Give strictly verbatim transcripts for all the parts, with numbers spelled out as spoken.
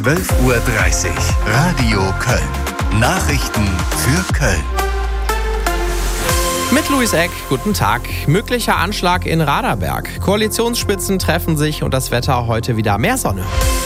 zwölf Uhr dreißig. Radio Köln. Nachrichten für Köln. Mit Luis Eck, guten Tag. Möglicher Anschlag in Raderberg. Koalitionsspitzen treffen sich und das Wetter heute wieder mehr Sonne.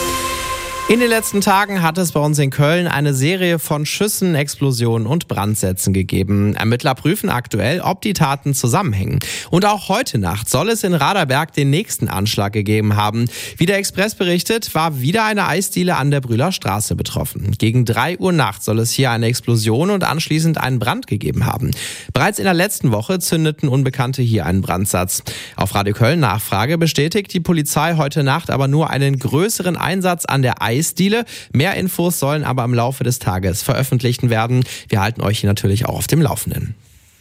In den letzten Tagen hat es bei uns in Köln eine Serie von Schüssen, Explosionen und Brandsätzen gegeben. Ermittler prüfen aktuell, ob die Taten zusammenhängen. Und auch heute Nacht soll es in Raderberg den nächsten Anschlag gegeben haben. Wie der Express berichtet, war wieder eine Eisdiele an der Brühler Straße betroffen. Gegen drei Uhr nachts soll es hier eine Explosion und anschließend einen Brand gegeben haben. Bereits in der letzten Woche zündeten Unbekannte hier einen Brandsatz. Auf Radio Köln Nachfrage bestätigt die Polizei heute Nacht aber nur einen größeren Einsatz an der Eisdiele. Eisdiele. Mehr Infos sollen aber im Laufe des Tages veröffentlicht werden. Wir halten euch hier natürlich auch auf dem Laufenden.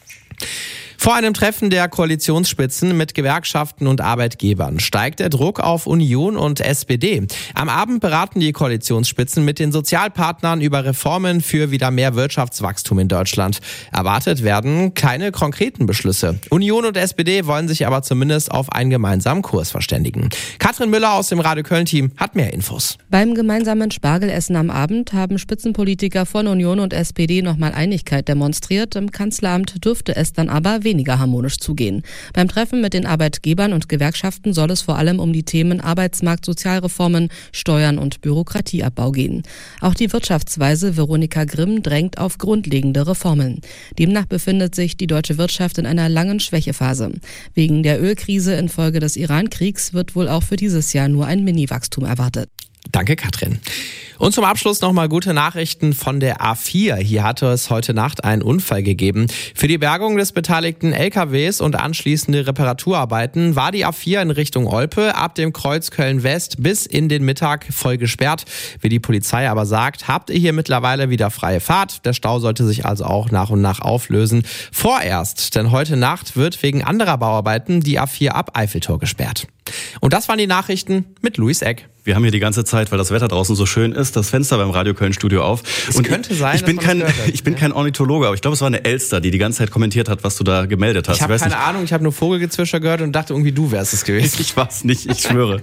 Vor einem Treffen der Koalitionsspitzen mit Gewerkschaften und Arbeitgebern steigt der Druck auf Union und S P D. Am Abend beraten die Koalitionsspitzen mit den Sozialpartnern über Reformen für wieder mehr Wirtschaftswachstum in Deutschland. Erwartet werden keine konkreten Beschlüsse. Union und S P D wollen sich aber zumindest auf einen gemeinsamen Kurs verständigen. Katrin Müller aus dem Radio Köln-Team hat mehr Infos. Beim gemeinsamen Spargelessen am Abend haben Spitzenpolitiker von Union und S P D nochmal Einigkeit demonstriert. Im Kanzleramt dürfte es dann aber weniger harmonisch zugehen. Beim Treffen mit den Arbeitgebern und Gewerkschaften soll es vor allem um die Themen Arbeitsmarkt, Sozialreformen, Steuern und Bürokratieabbau gehen. Auch die Wirtschaftsweise Veronika Grimm drängt auf grundlegende Reformen. Demnach befindet sich die deutsche Wirtschaft in einer langen Schwächephase. Wegen der Ölkrise infolge des Iran-Kriegs wird wohl auch für dieses Jahr nur ein Mini-Wachstum erwartet. Danke, Katrin. Und zum Abschluss nochmal gute Nachrichten von der A vier. Hier hatte es heute Nacht einen Unfall gegeben. Für die Bergung des beteiligten L K Ws und anschließende Reparaturarbeiten war die A vier in Richtung Olpe ab dem Kreuz Köln-West bis in den Mittag voll gesperrt. Wie die Polizei aber sagt, habt ihr hier mittlerweile wieder freie Fahrt. Der Stau sollte sich also auch nach und nach auflösen. Vorerst, denn heute Nacht wird wegen anderer Bauarbeiten die A vier ab Eiffeltor gesperrt. Und das waren die Nachrichten mit Luis Eck. Wir haben hier die ganze Zeit, weil das Wetter draußen so schön ist, das Fenster beim Radio Köln Studio auf. Es und könnte sein, ich bin dass man kein, das gehört hat. ich bin kein Ornithologe, aber ich glaube, es war eine Elster, die die ganze Zeit kommentiert hat, was du da gemeldet hast. Ich habe keine nicht. Ahnung, ich habe nur Vogelgezwitscher gehört und dachte irgendwie, du wärst es gewesen. Ich war's nicht, ich schwöre.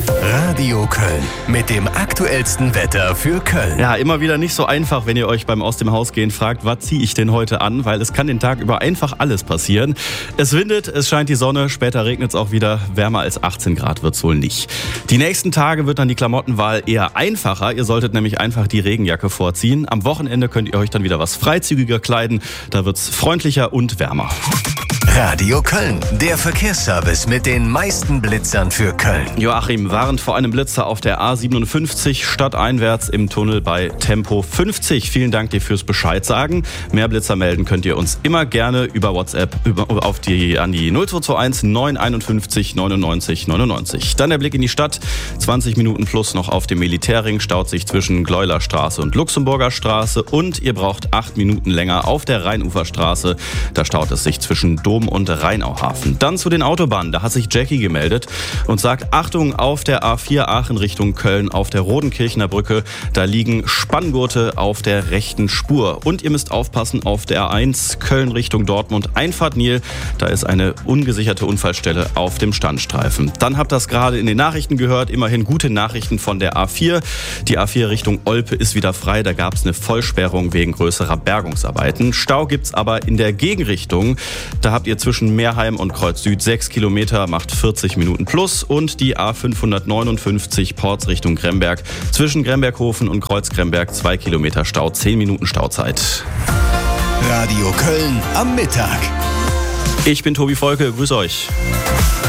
Radio Köln mit dem aktuellsten Wetter für Köln. Ja, immer wieder nicht so einfach, wenn ihr euch beim Aus dem Haus gehen fragt, was ziehe ich denn heute an, weil es kann den Tag über einfach alles passieren. Es windet, es scheint die Sonne, später regnet es auch wieder, wärmer als achtzehn Grad wird's wohl nicht. Die nächsten Tage wird dann die Klamottenwahl eher einfacher. Ihr solltet nämlich einfach die Regenjacke vorziehen. Am Wochenende könnt ihr euch dann wieder was freizügiger kleiden. Da wird's freundlicher und wärmer. Radio Köln, der Verkehrsservice mit den meisten Blitzern für Köln. Joachim warnt vor einem Blitzer auf der A siebenundfünfzig stadteinwärts im Tunnel bei Tempo fünfzig. Vielen Dank dir fürs Bescheid sagen. Mehr Blitzer melden könnt ihr uns immer gerne über WhatsApp über, auf die, an die null zwei zwei eins neun fünf eins neunundneunzig neunundneunzig. Dann der Blick in die Stadt. zwanzig Minuten plus noch auf dem Militärring. Staut sich zwischen Gleuler Straße und Luxemburger Straße. Und ihr braucht acht Minuten länger auf der Rheinuferstraße. Da staut es sich zwischen Dom und Rheinauhafen. Dann zu den Autobahnen. Da hat sich Jackie gemeldet und sagt, Achtung, auf der A vier Aachen Richtung Köln, auf der Rodenkirchener Brücke, da liegen Spanngurte auf der rechten Spur. Und ihr müsst aufpassen, auf der A eins Köln Richtung Dortmund, Einfahrt Nil, da ist eine ungesicherte Unfallstelle auf dem Standstreifen. Dann habt ihr das gerade in den Nachrichten gehört, immerhin gute Nachrichten von der A vier. Die A vier Richtung Olpe ist wieder frei, da gab es eine Vollsperrung wegen größerer Bergungsarbeiten. Stau gibt's aber in der Gegenrichtung. Da habt ihr zwischen Meerheim und Kreuz Süd sechs Kilometer, macht vierzig Minuten plus. Und die A fünfhundertneunundfünfzig Porz Richtung Gremberg. Zwischen Gremberghofen und Kreuz Gremberg zwei Kilometer Stau, zehn Minuten Stauzeit. Radio Köln am Mittag. Ich bin Tobi Volke, grüß euch.